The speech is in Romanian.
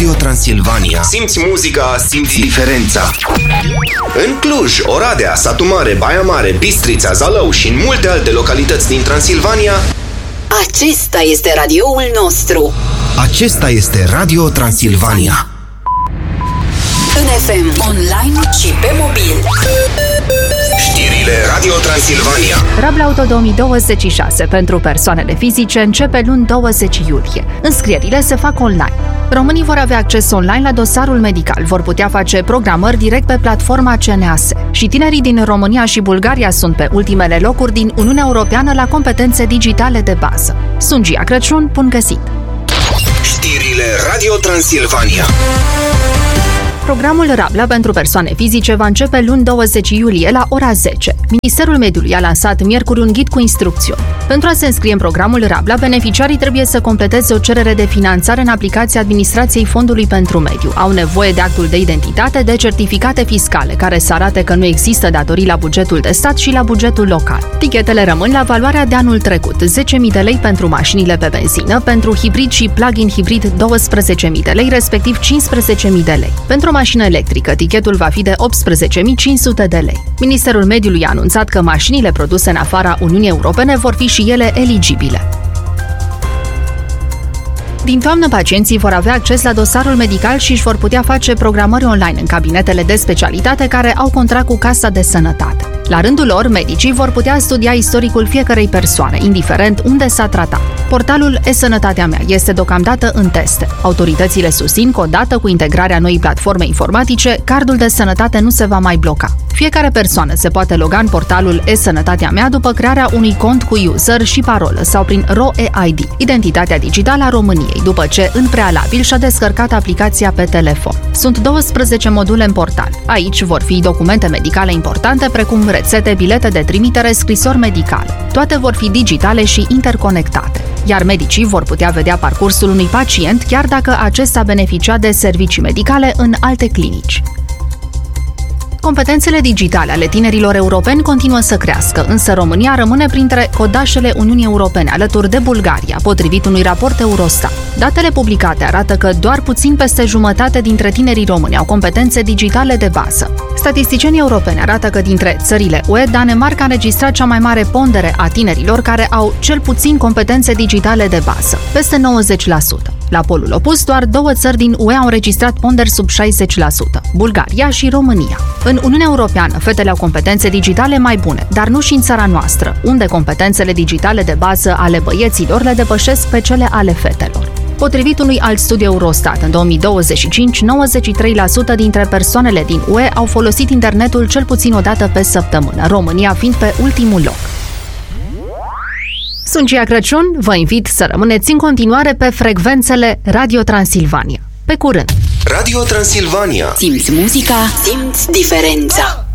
Radio Transilvania. Simți muzica, simți diferența. În Cluj, Oradea, Satu Mare, Baia Mare, Bistrița, Zalău și în multe alte localități din Transilvania, acesta este radioul nostru. Acesta este Radio Transilvania. În FM, online și pe mobil. Știrile Radio Transilvania. Rabla Auto 2026 pentru persoanele fizice începe luni 20 iulie. Înscrierile se fac online. Românii vor avea acces online la dosarul medical, vor putea face programări direct pe platforma CNAS. Și tinerii din România și Bulgaria sunt pe ultimele locuri din Uniunea Europeană la competențe digitale de bază. Sunt Gia Crăciun, bun găsit! Știrile Radio Transilvania. Programul Rabla pentru persoane fizice va începe luni 20 iulie la ora 10. Ministerul Mediului a lansat miercuri un ghid cu instrucțiuni. Pentru a se înscrie în programul Rabla, beneficiarii trebuie să completeze o cerere de finanțare în aplicația Administrației Fondului pentru Mediu. Au nevoie de actul de identitate, de certificate fiscale, care să arate că nu există datorii la bugetul de stat și la bugetul local. Tichetele rămân la valoarea de anul trecut, 10.000 de lei pentru mașinile pe benzină, pentru hibrid și plug-in hibrid 12.000 de lei, respectiv 15.000 de lei. Pentru o mașină electrică, tichetul va fi de 18.500 de lei. Ministerul Mediului a anunțat că mașinile produse în afara Uniunii Europene vor fi și ele eligibile. Din toamnă, pacienții vor avea acces la dosarul medical și își vor putea face programări online în cabinetele de specialitate care au contract cu Casa de Sănătate. La rândul lor, medicii vor putea studia istoricul fiecărei persoane, indiferent unde s-a tratat. Portalul e-Sănătatea mea este deocamdată în teste. Autoritățile susțin că odată cu integrarea noii platforme informatice, cardul de sănătate nu se va mai bloca. Fiecare persoană se poate loga în portalul e-Sănătatea mea după crearea unui cont cu user și parolă sau prin RoEID, identitatea digitală a României, după ce, în prealabil, și-a descărcat aplicația pe telefon. Sunt 12 module în portal. Aici vor fi documente medicale importante, precum rețete, bilete de trimitere, scrisori medicale. Toate vor fi digitale și interconectate. Iar medicii vor putea vedea parcursul unui pacient chiar dacă acesta beneficia de servicii medicale în alte clinici. Competențele digitale ale tinerilor europeni continuă să crească, însă România rămâne printre codașele Uniunii Europene, alături de Bulgaria, potrivit unui raport Eurostat. Datele publicate arată că doar puțin peste jumătate dintre tinerii români au competențe digitale de bază. Statisticienii europeni arată că dintre țările UE, Danemarca a înregistrat cea mai mare pondere a tinerilor care au cel puțin competențe digitale de bază, peste 90%. La polul opus, doar 2 țări din UE au înregistrat ponderi sub 60%, Bulgaria și România. În Uniunea Europeană, fetele au competențe digitale mai bune, dar nu și în țara noastră, unde competențele digitale de bază ale băieților le depășesc pe cele ale fetelor. Potrivit unui alt studiu Eurostat, în 2025, 93% dintre persoanele din UE au folosit internetul cel puțin o dată pe săptămână, România fiind pe ultimul loc. Sunt Gia Crăciun, vă invit să rămâneți în continuare pe frecvențele Radio Transilvania. Pe curând! Radio Transilvania. Simți muzica, simți diferența.